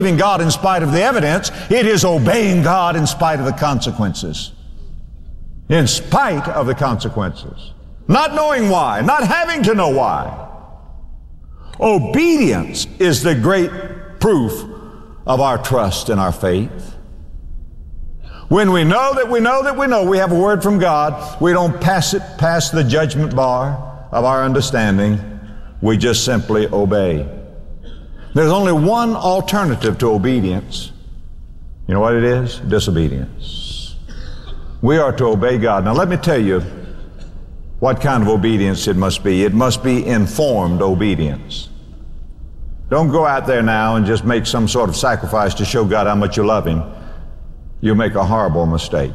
God in spite of the evidence. It is obeying God in spite of the consequences. In spite of the consequences. Not knowing why, not having to know why. Obedience is the great proof of our trust and our faith. When we know that we know that we know we have a word from God, we don't pass it past the judgment bar of our understanding. We just simply obey. There's only one alternative to obedience. You know what it is? Disobedience. We are to obey God. Now let me tell you what kind of obedience it must be. It must be informed obedience. Don't go out there now and just make some sort of sacrifice to show God how much you love Him. You'll make a horrible mistake.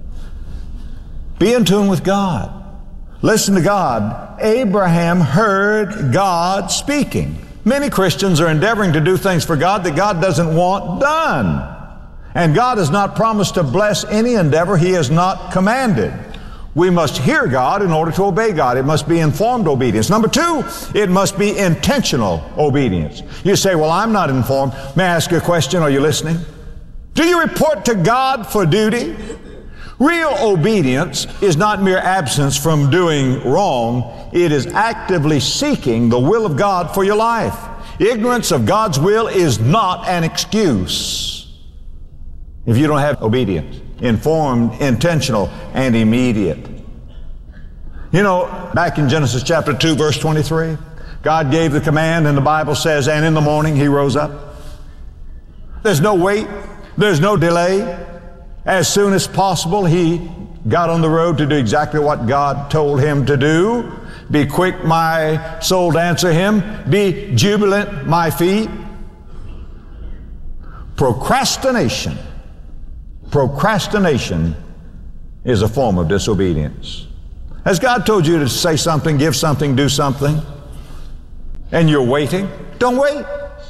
Be in tune with God. Listen to God. Abraham heard God speaking. Many Christians are endeavoring to do things for God that God doesn't want done. And God has not promised to bless any endeavor He has not commanded. We must hear God in order to obey God. It must be informed obedience. Number two, it must be intentional obedience. You say, well, I'm not informed. May I ask you a question? Are you listening? Do you report to God for duty? Real obedience is not mere absence from doing wrong. It is actively seeking the will of God for your life. Ignorance of God's will is not an excuse if you don't have obedience, informed, intentional, and immediate. You know, back in Genesis chapter 2, verse 23, God gave the command, and the Bible says, and in the morning He rose up. There's no wait. There's no delay. As soon as possible, he got on the road to do exactly what God told him to do. Be quick, my soul, to answer Him. Be jubilant, my feet. Procrastination is a form of disobedience. Has God told you to say something, give something, do something, and you're waiting? Don't wait.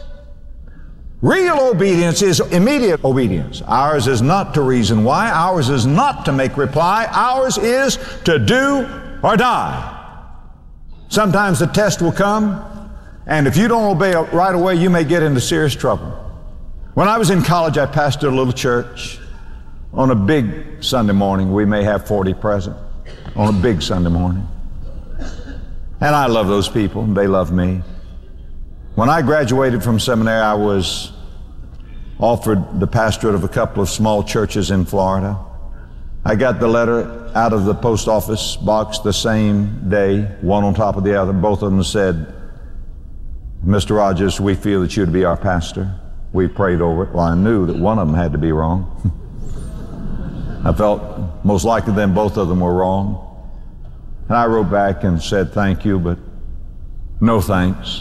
Real obedience is immediate obedience. Ours is not to reason why. Ours is not to make reply. Ours is to do or die. Sometimes the test will come, and if you don't obey right away, you may get into serious trouble. When I was in college, I pastored a little church. On a big Sunday morning, we may have 40 present. On a big Sunday morning. And I love those people, and they love me. When I graduated from seminary, I was offered the pastorate of a couple of small churches in Florida. I got the letter out of the post office box the same day, one on top of the other. Both of them said, Mr. Rogers, we feel that you to be our pastor. We prayed over it. Well, I knew that one of them had to be wrong. I felt most likely then both of them were wrong. And I wrote back and said, thank you, but no thanks.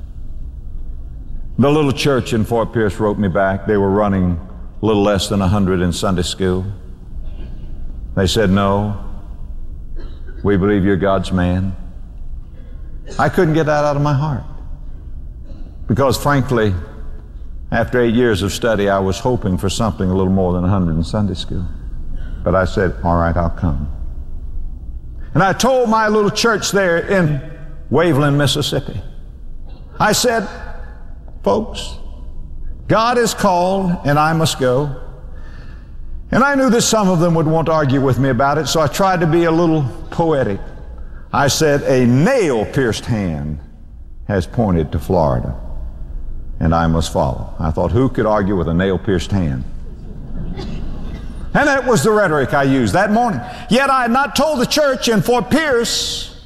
The little church in Fort Pierce wrote me back. They were running a little less than 100 in Sunday school. They said, no, we believe you're God's man. I couldn't get that out of my heart. Because frankly, after 8 years of study, I was hoping for something a little more than 100 in Sunday school. But I said, all right, I'll come. And I told my little church there in Waveland, Mississippi, I said, folks, God is called and I must go. And I knew that some of them would want to argue with me about it, so I tried to be a little poetic. I said, a nail-pierced hand has pointed to Florida, and I must follow. I thought, who could argue with a nail-pierced hand? And that was the rhetoric I used that morning. Yet I had not told the church in Fort Pierce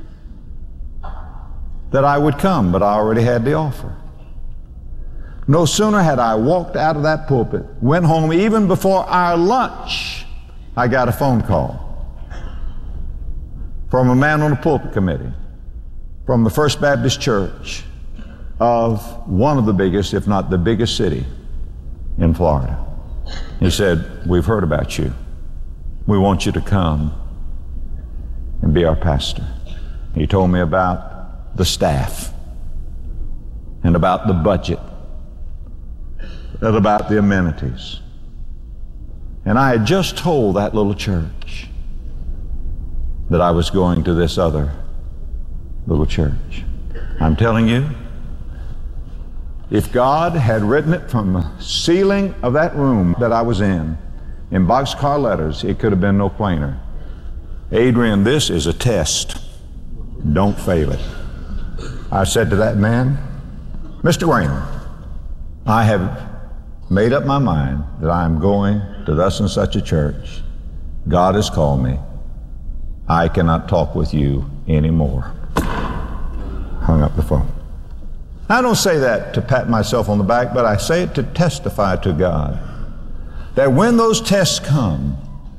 that I would come, but I already had the offer. No sooner had I walked out of that pulpit, went home, even before our lunch, I got a phone call from a man on the pulpit committee from the First Baptist Church of one of the biggest, if not the biggest city in Florida. He said, we've heard about you. We want you to come and be our pastor. He told me about the staff and about the budget and about the amenities. And I had just told that little church that I was going to this other little church. I'm telling you, If God had written it from the ceiling of that room that I was in boxcar letters, it could have been no plainer. Adrian, this is a test. Don't fail it. I said to that man, Mr. Rayner, I have made up my mind that I am going to thus and such a church. God has called me. I cannot talk with you anymore. Hung up the phone. I don't say that to pat myself on the back, but I say it to testify to God that when those tests come,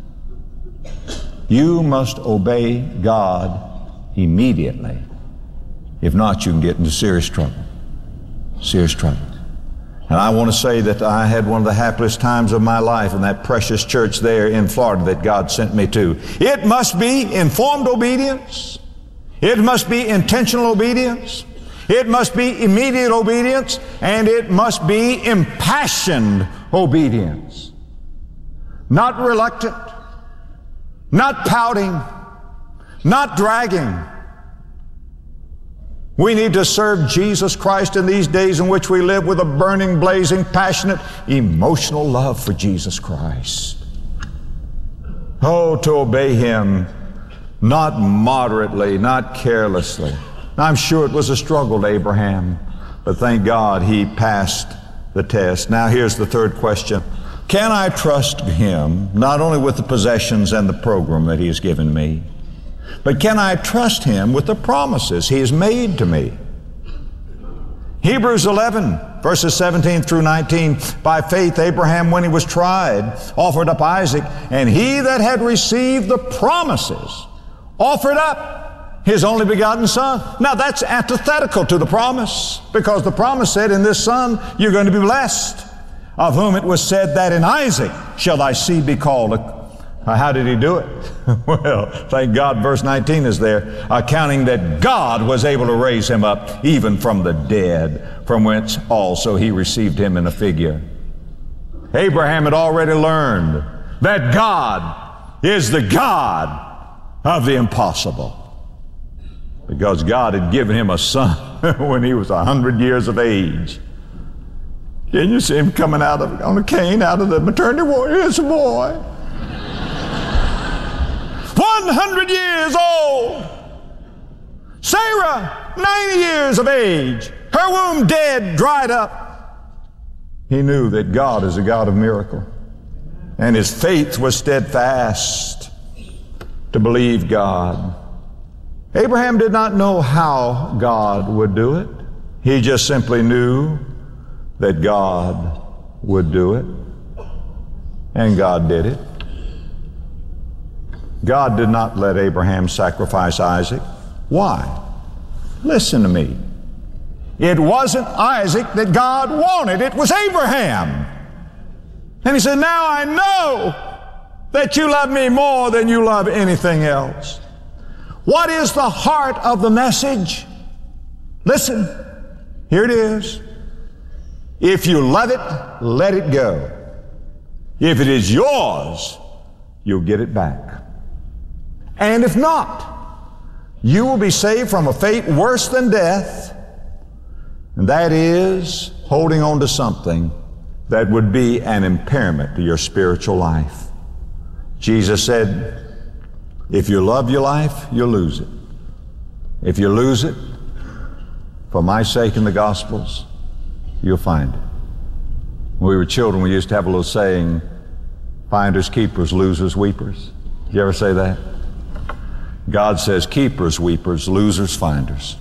you must obey God immediately. If not, you can get into serious trouble. Serious trouble. And I want to say that I had one of the happiest times of my life in that precious church there in Florida that God sent me to. It must be informed obedience. It must be intentional obedience. It must be immediate obedience. And it must be impassioned obedience. Not reluctant. Not pouting. Not dragging. We need to serve Jesus Christ in these days in which we live with a burning, blazing, passionate, emotional love for Jesus Christ. Oh, to obey Him, not moderately, not carelessly. I'm sure it was a struggle to Abraham, but thank God he passed the test. Now here's the third question. Can I trust Him not only with the possessions and the program that He has given me, but can I trust Him with the promises He has made to me? Hebrews 11, verses 17 through 19. By faith Abraham, when he was tried, offered up Isaac, and he that had received the promises offered up his only begotten son. Now that's antithetical to the promise, because the promise said, in this son you're going to be blessed, of whom it was said that in Isaac shall thy seed be called. How did he do it? Well, thank God verse 19 is there, accounting that God was able to raise him up even from the dead, from whence also he received him in a figure. Abraham had already learned that God is the God of the impossible, because God had given him a son when he was 100 years of age. Can you see him coming out on a cane out of the maternity ward? Here's a boy. 100 years old. Sarah, 90 years of age. Her womb dead, dried up. He knew that God is a God of miracle. And his faith was steadfast to believe God. Abraham did not know how God would do it. He just simply knew that God would do it. And God did it. God did not let Abraham sacrifice Isaac. Why? Listen to me. It wasn't Isaac that God wanted. It was Abraham. And he said, now I know that you love me more than you love anything else. What is the heart of the message? Listen, here it is. If you love it, let it go. If it is yours, you'll get it back. And if not, you will be saved from a fate worse than death, and that is holding on to something that would be an impairment to your spiritual life. Jesus said, if you love your life, you'll lose it. If you lose it, for my sake in the Gospels, you'll find it. When we were children, we used to have a little saying, finders, keepers, losers, weepers. Did you ever say that? God says, keepers, weepers, losers, finders.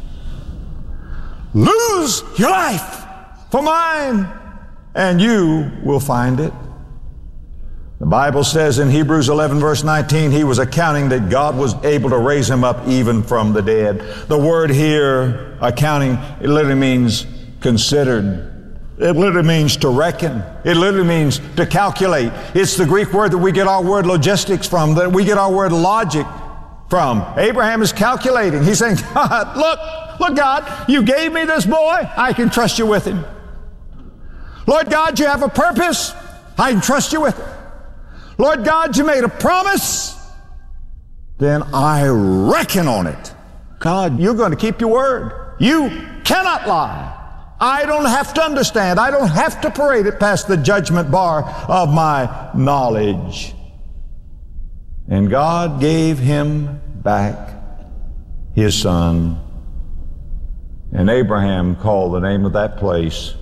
Lose your life for mine, and you will find it. The Bible says in Hebrews 11, verse 19, he was accounting that God was able to raise him up even from the dead. The word here, accounting, it literally means considered. It literally means to reckon. It literally means to calculate. It's the Greek word that we get our word logistics from, that we get our word logic from. Abraham is calculating. He's saying, God, look, God, you gave me this boy. I can trust you with him. Lord God, you have a purpose. I can trust you with it. Lord God, you made a promise. Then I reckon on it. God, you're going to keep your word. You cannot lie. I don't have to understand. I don't have to parade it past the judgment bar of my knowledge. And God gave him back his son. And Abraham called the name of that place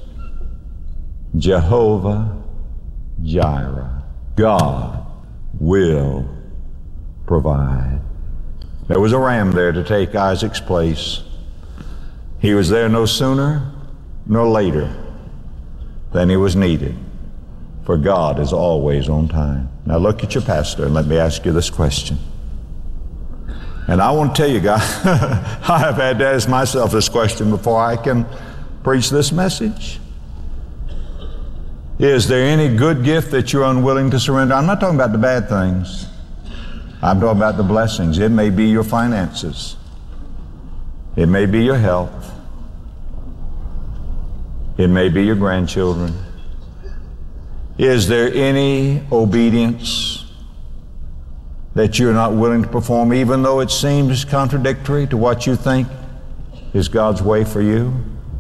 Jehovah Jireh. God will provide. There was a ram there to take Isaac's place. He was there no sooner nor later than he was needed, for God is always on time. Now look at your pastor and let me ask you this question. And I want to tell you guys, I have had to ask myself this question before I can preach this message. Is there any good gift that you're unwilling to surrender? I'm not talking about the bad things. I'm talking about the blessings. It may be your finances. It may be your health. It may be your grandchildren. Is there any obedience that you're not willing to perform, even though it seems contradictory to what you think is God's way for you?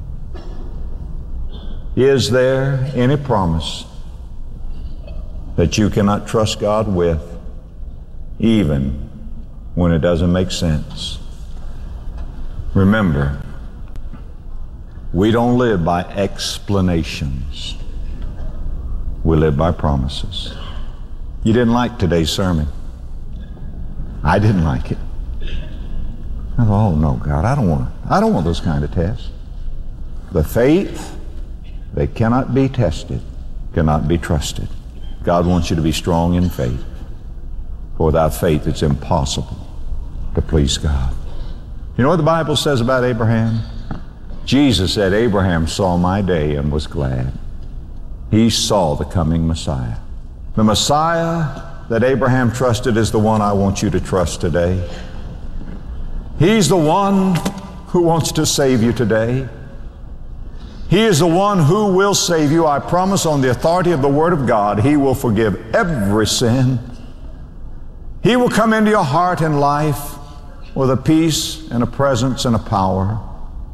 Is there any promise that you cannot trust God with, even when it doesn't make sense? Remember, we don't live by explanations. We live by promises. You didn't like today's sermon. I didn't like it. I thought, oh no, God, I don't want those kind of tests. The faith that cannot be tested cannot be trusted. God wants you to be strong in faith. For without faith, it's impossible to please God. You know what the Bible says about Abraham? Jesus said, Abraham saw my day and was glad. He saw the coming Messiah. The Messiah that Abraham trusted is the one I want you to trust today. He's the one who wants to save you today. He is the one who will save you. I promise on the authority of the Word of God, He will forgive every sin. He will come into your heart and life with a peace and a presence and a power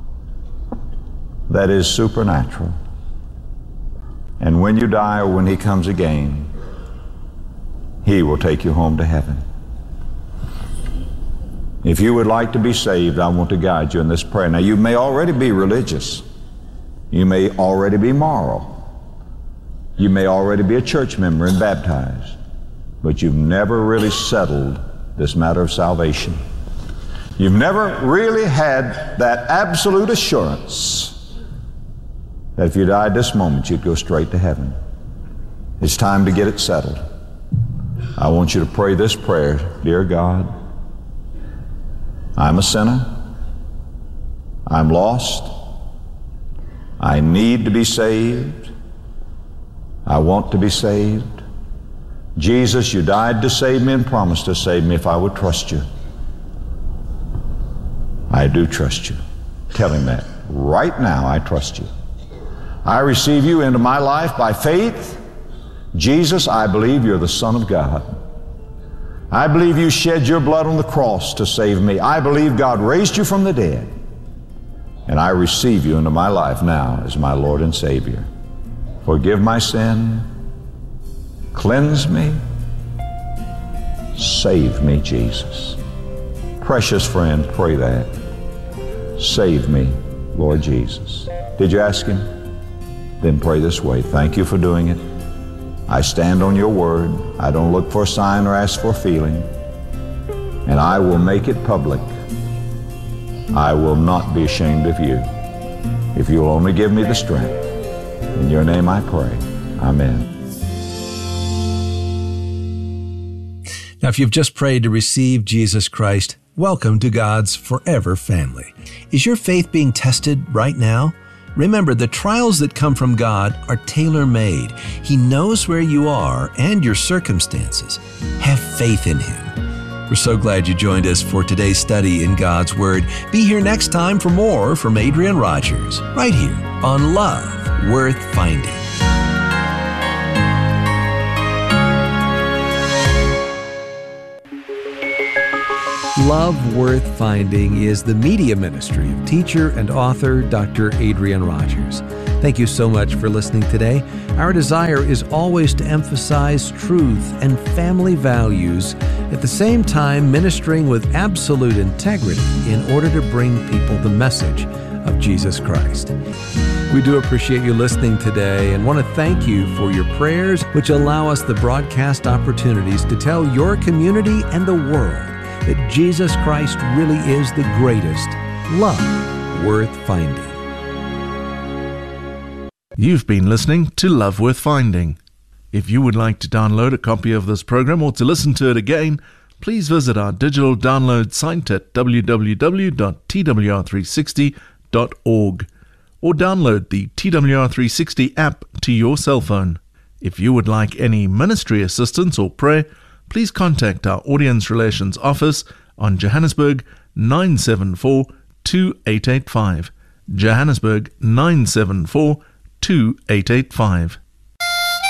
that is supernatural. And when you die or when He comes again, He will take you home to heaven. If you would like to be saved, I want to guide you in this prayer. Now, you may already be religious. You may already be moral. You may already be a church member and baptized. But you've never really settled this matter of salvation. You've never really had that absolute assurance that if you died this moment, you'd go straight to heaven. It's time to get it settled. I want you to pray this prayer. Dear God, I'm a sinner. I'm lost. I need to be saved. I want to be saved. Jesus, you died to save me and promised to save me if I would trust you. I do trust you. Tell Him that. Right now, I trust you. I receive you into my life by faith. Jesus, I believe you're the Son of God. I believe you shed your blood on the cross to save me. I believe God raised you from the dead. And I receive you into my life now as my Lord and Savior. Forgive my sin. Cleanse me. Save me, Jesus. Precious friend, pray that. Save me, Lord Jesus. Did you ask Him? Then pray this way. Thank you for doing it. I stand on your word. I don't look for a sign or ask for a feeling. And I will make it public. I will not be ashamed of you if you'll only give me the strength. In your name I pray. Amen. Now, if you've just prayed to receive Jesus Christ, welcome to God's forever family. Is your faith being tested right now? Remember, the trials that come from God are tailor-made. He knows where you are and your circumstances. Have faith in Him. We're so glad you joined us for today's study in God's Word. Be here next time for more from Adrian Rogers, right here on Love Worth Finding. Love Worth Finding is the media ministry of teacher and author Dr. Adrian Rogers. Thank you so much for listening today. Our desire is always to emphasize truth and family values, at the same time ministering with absolute integrity in order to bring people the message of Jesus Christ. We do appreciate you listening today and want to thank you for your prayers, which allow us the broadcast opportunities to tell your community and the world that Jesus Christ really is the greatest love worth finding. You've been listening to Love Worth Finding. If you would like to download a copy of this program or to listen to it again, please visit our digital download site at www.twr360.org or download the TWR360 app to your cell phone. If you would like any ministry assistance or prayer, please contact our Audience Relations Office on Johannesburg 974-2885. Johannesburg 974-2885.